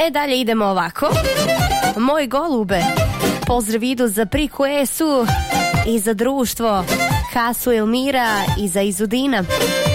dalje idemo ovako. Moj golube, pozdrav idu za Priku Esu i za društvo Kasu Elmira i za Izudina.